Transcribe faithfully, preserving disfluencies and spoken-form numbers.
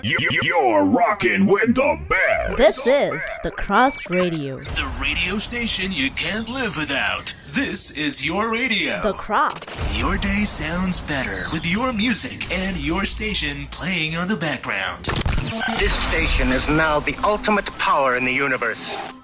You, you're rocking with the best. This is The Cross Radio. The radio station you can't live without. This is your radio. The Cross. Your day sounds better with your music and your station playing on the background. This station is now the ultimate power in the universe.